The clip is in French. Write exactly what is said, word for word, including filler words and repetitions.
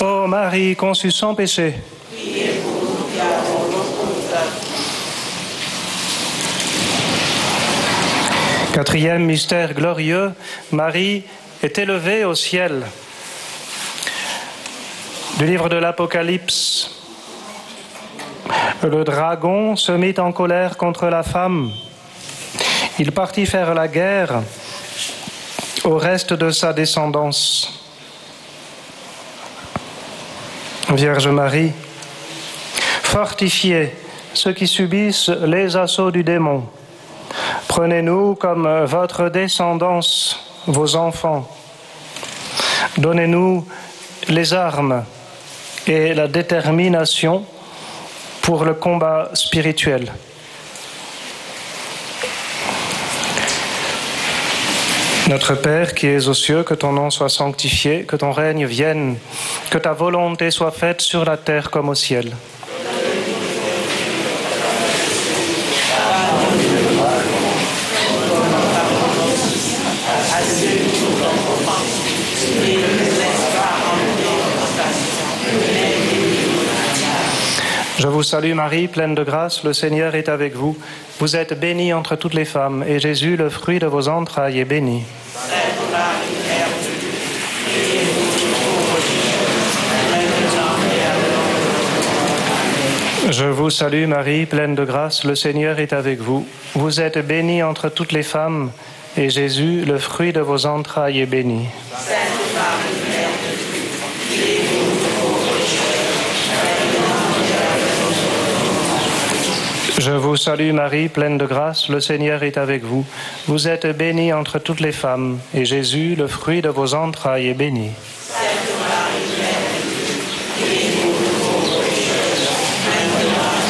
Ô Marie conçue sans péché, priez pour nous qui avons beaucoup de tort. quatrième mystère glorieux, Marie est élevée au ciel. Du livre de l'Apocalypse, le dragon se mit en colère contre la femme. Il partit faire la guerre au reste de sa descendance. Vierge Marie, fortifiez ceux qui subissent les assauts du démon. Prenez-nous comme votre descendance, vos enfants. Donnez-nous les armes et la détermination pour le combat spirituel. Notre Père qui es aux cieux, que ton nom soit sanctifié, que ton règne vienne, que ta volonté soit faite sur la terre comme au ciel. Je vous salue Marie, pleine de grâce, le Seigneur est avec vous. Vous êtes bénie entre toutes les femmes, et Jésus, le fruit de vos entrailles, est béni. Sainte Marie, Mère de Dieu, priez pour nous pauvres pécheurs, maintenant et à l'heure de notre mort. Je vous salue Marie, pleine de grâce, le Seigneur est avec vous. Vous êtes bénie entre toutes les femmes, et Jésus, le fruit de vos entrailles, est béni. Sainte Marie, Mère de Dieu, priez pour nous pauvres pécheurs, maintenant et à l'heure de notre mort. Je vous salue Marie, pleine de grâce, le Seigneur est avec vous. Vous êtes bénie entre toutes les femmes, et Jésus, le fruit de vos entrailles, est béni.